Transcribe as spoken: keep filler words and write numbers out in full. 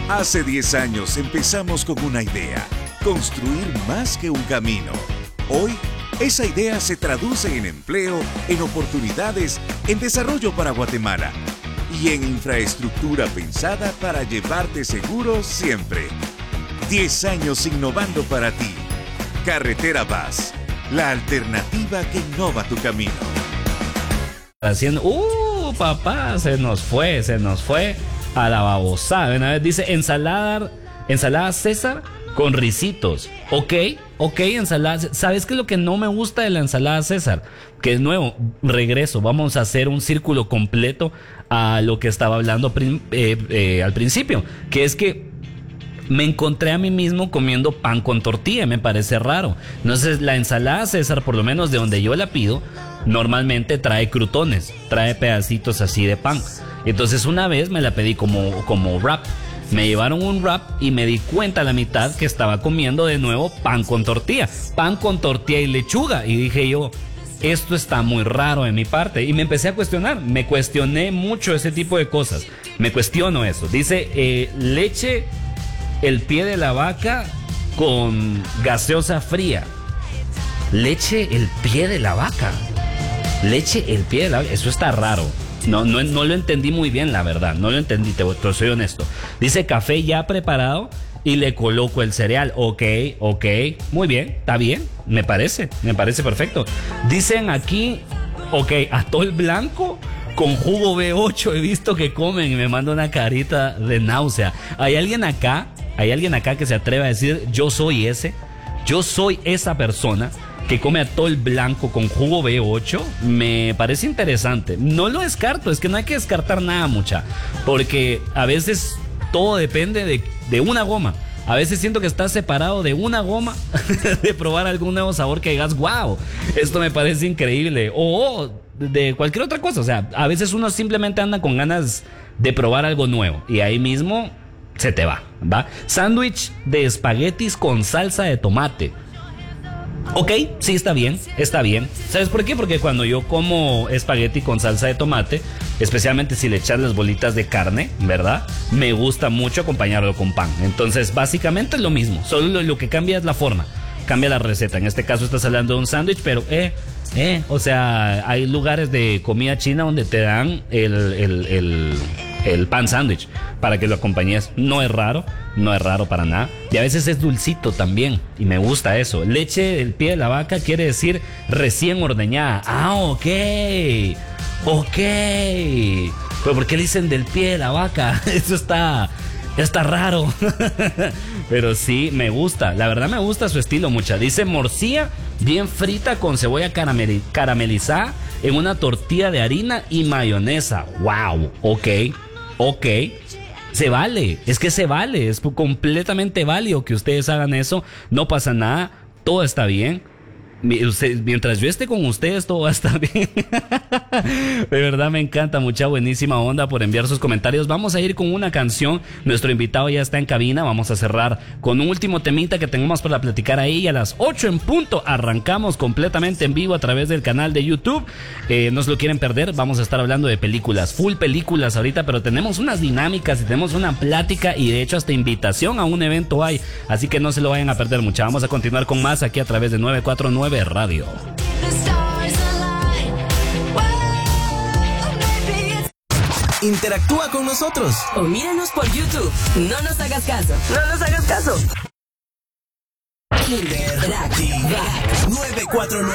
Hace diez años empezamos con una idea, construir más que un camino. Hoy, esa idea se traduce en empleo, en oportunidades, en desarrollo para Guatemala y en infraestructura pensada para llevarte seguro siempre. diez años innovando para ti. Carretera Vaz, la alternativa que innova tu camino. Haciendo, uh, papá, se nos fue, se nos fue a la babosada. Una vez dice ensalada, ensalada César con risitos. Ok, ok, ensalada. ¿Sabes qué es lo que no me gusta de la ensalada César? Que de nuevo, regreso, vamos a hacer un círculo completo a lo que estaba hablando prim, eh, eh, al principio, que es que me encontré a mí mismo comiendo pan con tortilla, me parece raro. Entonces la ensalada César, por lo menos de donde yo la pido, normalmente trae crutones, trae pedacitos así de pan. Entonces una vez me la pedí como, como wrap. Me llevaron un wrap y me di cuenta a la mitad que estaba comiendo de nuevo pan con tortilla. Pan con tortilla y lechuga. Y dije yo, esto está muy raro de mi parte. Y me empecé a cuestionar. Me cuestioné mucho ese tipo de cosas. Me cuestiono eso. Dice, eh, leche, el pie de la vaca con gaseosa fría. Leche, el pie de la vaca. Leche, el pie de la vaca. Eso está raro. No, no, no lo entendí muy bien, la verdad. No lo entendí, te, te soy honesto. Dice café ya preparado y le coloco el cereal. Ok, ok. Muy bien, está bien. Me parece, me parece perfecto. Dicen aquí, ok, atol blanco con jugo B ocho. He visto que comen y me manda una carita de náusea. ¿Hay alguien acá? ¿Hay alguien acá que se atreve a decir yo soy ese? Yo soy esa persona que come atol blanco con jugo B ocho. Me parece interesante. No lo descarto, es que no hay que descartar nada, mucha. Porque a veces todo depende de, de una goma. A veces siento que estás separado de una goma de probar algún nuevo sabor que digas, wow, esto me parece increíble. O de cualquier otra cosa. O sea, a veces uno simplemente anda con ganas de probar algo nuevo. Y ahí mismo se te va, ¿va? Sándwich de espaguetis con salsa de tomate. Ok, sí, está bien, está bien. ¿Sabes por qué? Porque cuando yo como espagueti con salsa de tomate, especialmente si le echas las bolitas de carne, ¿verdad? Me gusta mucho acompañarlo con pan. Entonces, básicamente es lo mismo. Solo lo, lo que cambia es la forma. Cambia la receta. En este caso estás hablando de un sándwich, pero eh, eh, o sea, hay lugares de comida china donde te dan el, el, el, el pan sándwich para que lo acompañes. No es raro, no es raro para nada. Y a veces es dulcito también, y me gusta eso. Leche del pie de la vaca quiere decir recién ordeñada. Ah, ok, ok. Pero ¿por qué le dicen del pie de la vaca? Eso está... Está raro. Pero sí, me gusta. La verdad me gusta su estilo, mucha. Dice morcilla bien frita con cebolla caramel- caramelizada en una tortilla de harina y mayonesa. Wow. Ok. Ok. Se vale. Es que se vale. Es completamente válido que ustedes hagan eso. No pasa nada. Todo está bien. Mientras yo esté con ustedes todo va a estar bien. De verdad me encanta, mucha buenísima onda por enviar sus comentarios. Vamos a ir con una canción. Nuestro invitado ya está en cabina. Vamos a cerrar con un último temita que tenemos para platicar ahí. Y a las ocho en punto arrancamos completamente en vivo a través del canal de YouTube. eh, No se lo quieren perder. Vamos a estar hablando de películas, full películas ahorita, pero tenemos unas dinámicas y tenemos una plática y de hecho hasta invitación a un evento hay. Así que no se lo vayan a perder, mucha. Vamos a continuar con más aquí a través de nueve cuatro nueve Radio. Interactúa con nosotros o míranos por YouTube. No nos hagas caso. No nos hagas caso. Interactiva nueve cuatro nueve.